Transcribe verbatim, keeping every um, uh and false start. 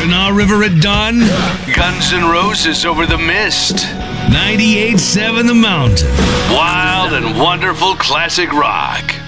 Canal River at dawn. Guns N' Roses over the mist. ninety-eight point seven The Mountain. Wild and wonderful classic rock.